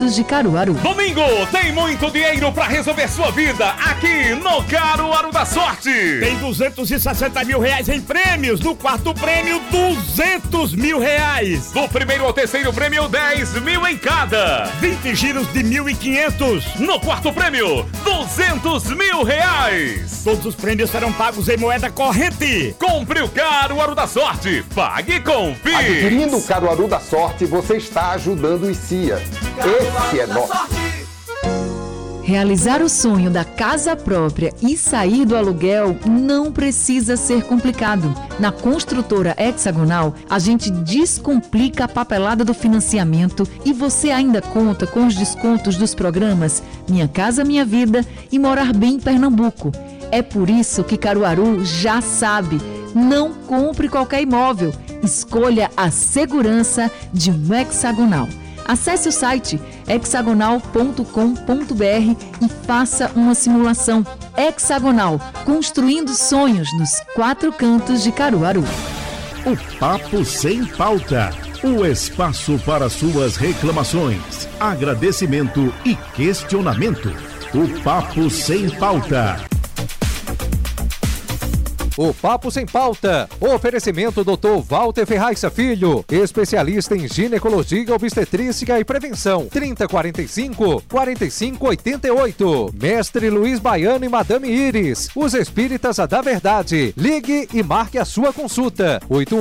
de Caruaru. Domingo tem muito dinheiro para resolver sua vida aqui no Caruaru da Sorte. Tem 260 mil reais em prêmios. No quarto prêmio, 200 mil reais. Do primeiro ao terceiro prêmio, 10 mil em cada. 20 giros de 1.500. No quarto prêmio, 200 mil reais. Todos os prêmios serão pagos em moeda corrente. Compre o Caruaru da Sorte. Pague com Pix. Adquirindo o Caruaru da Sorte, você está ajudando o ICIA. Esse é nosso. Realizar o sonho da casa própria e sair do aluguel não precisa ser complicado. Na construtora Hexagonal, a gente descomplica a papelada do financiamento e você ainda conta com os descontos dos programas Minha Casa Minha Vida e Morar Bem em Pernambuco. É por isso que Caruaru já sabe. Não compre qualquer imóvel. Escolha a segurança de um Hexagonal. Acesse o site hexagonal.com.br e faça uma simulação. Hexagonal, construindo sonhos nos 4 cantos de Caruaru. O Papo Sem Pauta. O espaço para suas reclamações, agradecimento e questionamento. O Papo Sem Pauta. O Papo Sem Pauta. Oferecimento Dr. Walter Ferraz Filho, especialista em ginecologia, obstetrícia e prevenção. 3045-4588. Mestre Luiz Baiano e Madame Iris, os espíritas da verdade. Ligue e marque a sua consulta.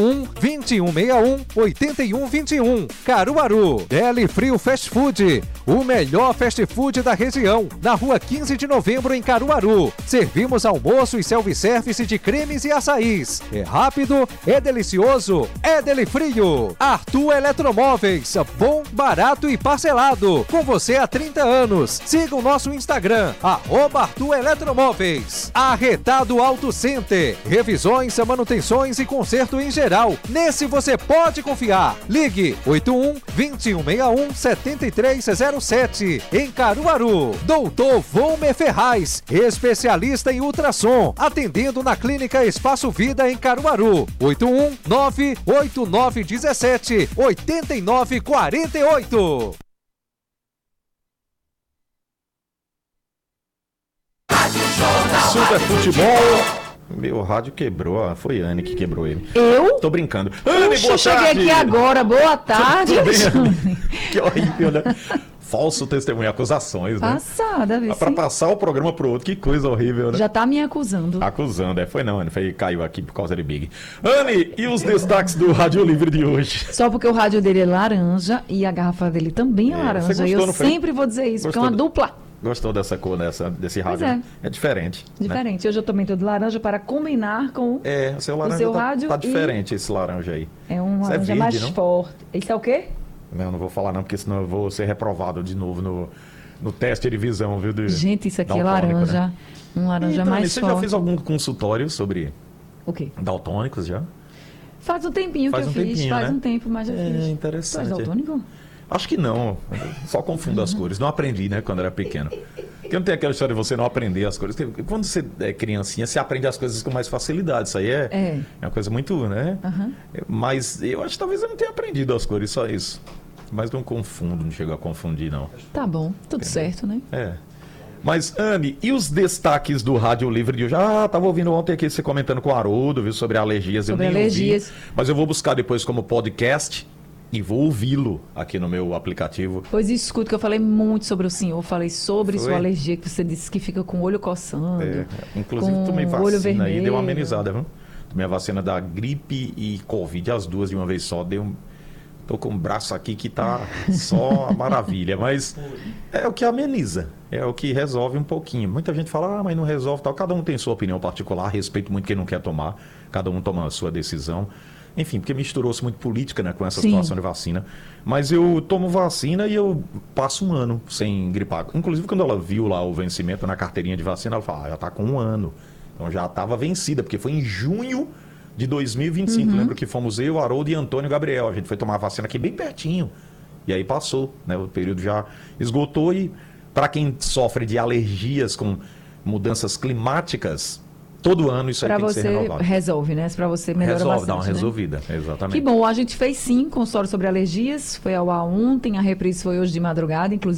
81-2161-8121. Caruaru. Deli Frio Fast Food, o melhor fast food da região. Na rua 15 de novembro, em Caruaru. Servimos almoço e self-service de cremes e açaís. É rápido, é delicioso, é Deli Frio. Arthur Eletromóveis, bom, barato e parcelado. Com você há 30 anos. Siga o nosso Instagram, @Arthur Eletromóveis. Arretado Auto Center, revisões, manutenções e conserto em geral. Nesse você pode confiar. Ligue 81-2161-7307. Em Caruaru. Doutor Volmer Ferraz, especialista em ultrassom, atendendo na Clínica Espaço Vida em Caruaru. 81-98917-8948. Super Futebol. Meu rádio quebrou, foi a Anne que quebrou ele. Eu? Tô brincando. Anne, boa tarde. Cheguei aqui agora, boa tarde. Que horrível, né? Falso testemunho, acusações, né? Passada, vê. Pra passar o programa pro outro, que coisa horrível, né? Já tá me acusando. Acusando, foi não, Anne, caiu aqui por causa de Big. Anne, e os destaques do Rádio Livre de hoje? Só porque o rádio dele é laranja e a garrafa dele também é laranja. Você E gostou, eu não foi? sempre vou dizer isso, porque é uma dupla. Gostou dessa cor, desse rádio? Pois é. Né? É diferente. Diferente. Né? Hoje eu também tô de laranja para combinar com o seu laranja. O seu rádio tá diferente esse laranja aí. É um Isso laranja verde, mais não? forte. Isso é o quê? Não vou falar não, porque senão eu vou ser reprovado de novo no teste de visão, viu? Gente, isso aqui é daltônico, laranja. Né? Um laranja Então, mais você forte. já fez algum consultório sobre o quê? Daltônicos já? Faz um tempinho que eu fiz. Faz um tempo, mas já fiz. Interessante. Tu és daltônico? Acho que não. Só confundo as cores. Não aprendi, né, quando era pequeno. Porque não tem aquela história de você não aprender as coisas. Quando você é criancinha, você aprende as coisas com mais facilidade. Isso aí é uma coisa muito, né? Mas eu acho que talvez eu não tenha aprendido as cores, só isso. Mas não confundo, não chego a confundir, não. Tá bom, tudo certo, né? Mas, Anne, e os destaques do Rádio Livre de hoje? Tava ouvindo ontem aqui você comentando com o Haroldo, viu, sobre alergias. Sobre alergias. Ouvi, mas eu vou buscar depois como podcast e vou ouvi-lo aqui no meu aplicativo. Pois escuta que eu falei muito sobre o senhor. Falei sobre sua alergia, que você disse que fica com o olho coçando. Inclusive, tomei vacina aí, deu uma amenizada, viu? Tomei a vacina da gripe e Covid, as duas de uma vez só, Tô com um braço aqui que tá só a maravilha, mas é o que ameniza, é o que resolve um pouquinho. Muita gente fala, mas não resolve tal. Cada um tem sua opinião particular, respeito muito quem não quer tomar, cada um toma a sua decisão. Enfim, porque misturou-se muito política, né, com essa situação de vacina. Mas eu tomo vacina e eu passo um ano sem gripar. Inclusive, quando ela viu lá o vencimento na carteirinha de vacina, ela falou, já tá com um ano. Então já estava vencida, porque foi em junho de 2025, lembro que fomos eu, Haroldo e Antônio Gabriel, a gente foi tomar a vacina aqui bem pertinho, e aí passou, né? O período já esgotou e para quem sofre de alergias com mudanças climáticas, todo ano isso aí tem que ser renovado. Para você resolve, né? Para você melhora bastante, dá uma resolvida, exatamente. Que bom, a gente fez sim consultório sobre alergias, foi ao ar ontem, a reprise foi hoje de madrugada, inclusive